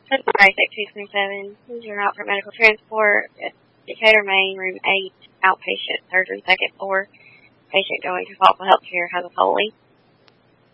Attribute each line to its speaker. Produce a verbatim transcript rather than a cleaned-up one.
Speaker 1: Customer six two twenty-seven, you're out for medical transport at Decatur, Maine, room eight, outpatient surgery, second floor. Patient going to thoughtful healthcare has a Foley.